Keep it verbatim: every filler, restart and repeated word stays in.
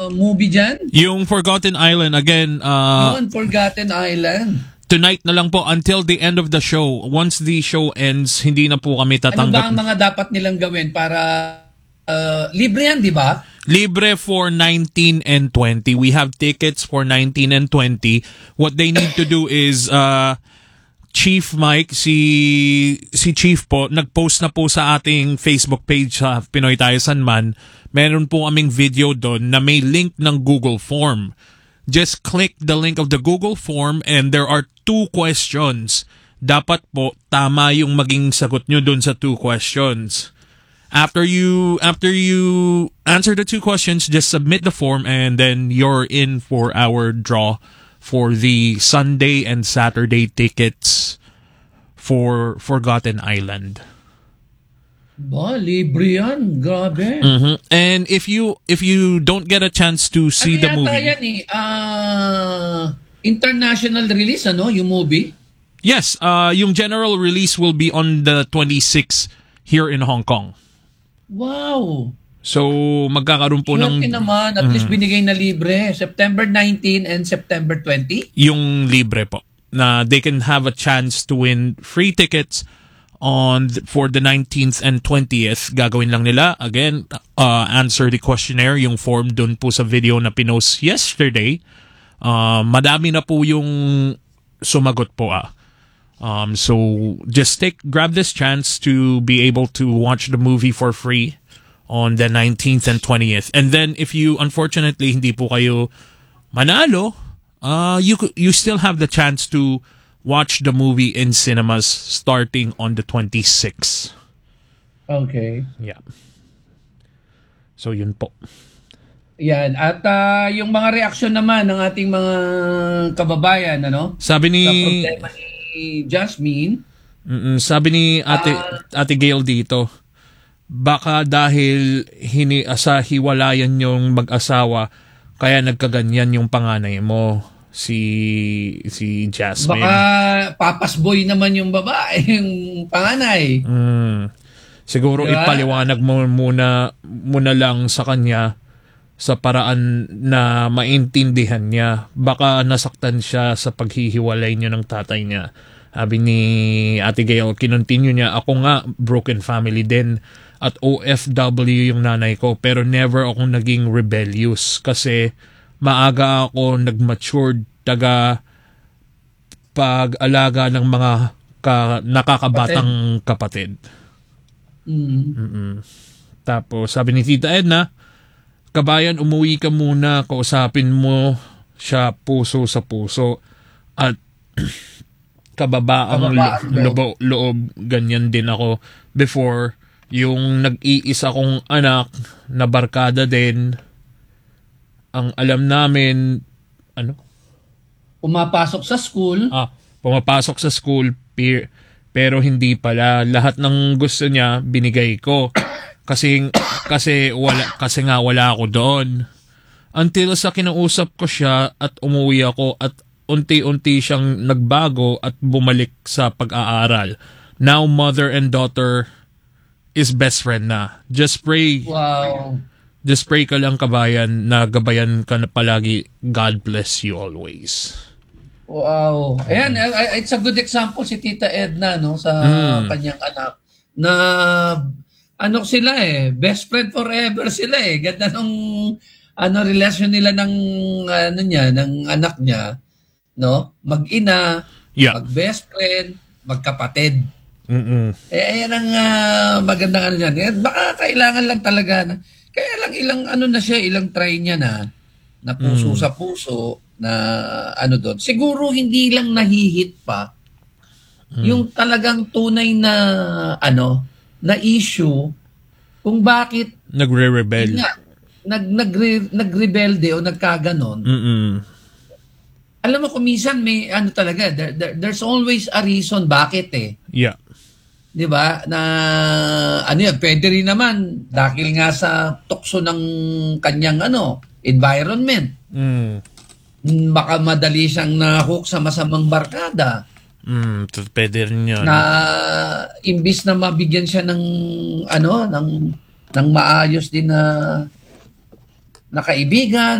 movie dyan? Yung Forgotten Island, again, uh, Yun, Forgotten Island. tonight na lang po until the end of the show. Once the show ends, hindi na po kami tatanggap. Ano ba ang mga dapat nilang gawin para uh, libre yan, di ba? Libre for nineteen and twenty. We have tickets for nineteen and twenty. What they need to do is uh Chief Mike, si si Chief po, nag-post na po sa ating Facebook page sa Pinoy Tayo Sanman. Meron po kaming video doon na may link ng Google Form. Just click the link of the Google Form and there are two questions. Dapat po tama yung maging sagot nyo doon sa two questions. After you after you answer the two questions, just submit the form and then you're in for our draw for the Sunday and Saturday tickets for Forgotten Island. Ba, libre yan. Grabe. Mm-hmm. And if you if you don't get a chance to see ano the yata movie, yan eh? Uh, international release, ano? Yung movie? yes, uh, yung general release will be on the twenty-sixth here in Hong Kong. Wow. So, magkakaroon po ng... Swerte naman. At least binigay na libre. September nineteenth and September twentieth? Yung libre po. Na they can have a chance to win free tickets on th- for the nineteenth and twentieth. Gagawin lang nila, again, uh, answer the questionnaire, yung form dun po sa video na pinost yesterday. Uh, madami na po yung sumagot po ah. Um, so, just take, grab this chance to be able to watch the movie for free on the nineteenth and twentieth. And then, if you, unfortunately, hindi po kayo manalo, uh, you you still have the chance to watch the movie in cinemas starting on the twenty-sixth. Okay. Yeah. So, yun po. Yan. At uh, yung mga reaksyon naman ng ating mga kababayan, ano? Sabi ni... Sa problema ni Jasmine. Mm-mm, sabi ni Ate, Uh, Ate Gail dito, baka dahil hini, sa hiwalayan yung mag-asawa, kaya nagkaganyan yung panganay mo, si si Jasmine. Baka papasboy naman yung babae, yung panganay. Mm. Siguro diba? Ipaliwanag mo muna, muna lang sa kanya sa paraan na maintindihan niya. Baka nasaktan siya sa paghihiwalay niyo ng tatay niya. Sabi ni Ate Gail, kinontinue niya, ako nga, broken family din. At O F W yung nanay ko. Pero never ako naging rebellious. Kasi maaga ako nag-matured taga pag-alaga ng mga ka, nakakabatang kapatid. Mm. Mm-mm. Tapos sabi ni Tita Edna, kabayan, umuwi ka muna, kausapin mo siya puso sa puso at kababaang Kababaan lo- loob, loob, ganyan din ako before. Yung nag-iisa kong anak na barkada din, ang alam namin, ano? Pumapasok sa school. Ah, pumapasok sa school, peer, pero hindi pala. Lahat ng gusto niya, binigay ko. Kasi, kasi, wala, kasi nga wala ako doon. Until sa kinausap ko siya at umuwi ako at unti-unti siyang nagbago at bumalik sa pag-aaral. Now, mother and daughter is best friend na. Just pray. Wow. Just pray ka lang, kabayan, na gabayan ka na palagi. God bless you always. Wow. Ayan, it's a good example si Tita Edna, no, sa Mm. kanyang anak. Na, ano sila eh, best friend forever sila eh. Ganda nung, ano, relasyon nila ng, ano niya, ng anak niya. No? Mag-ina, Yeah. mag-best friend, magkapatid. Mm-mm. Eh, ayan ang uh, magandang ano yan. Eh, baka kailangan lang talaga na, kaya lang ilang ano na siya, ilang try niya na, na puso Mm. sa puso, na ano doon. Siguro hindi lang nahihit pa Mm. yung talagang tunay na ano, na issue kung bakit Nagre-rebel. nga, nag, nagre, nagrebelde o nagkaganon. Mm-mm. Alam mo, kung minsan may ano talaga, there, there, there's always a reason bakit eh. Yeah. 'Di ba? Na ano yan, pwede rin naman dahil nga sa tukso ng kanyang ano, environment. Mm. Baka madali siyang na-hook sa masamang barkada. Mm, t- pwede rin yun. Na imbis na mabigyan siya ng ano, ng ng maayos din na na kaibigan,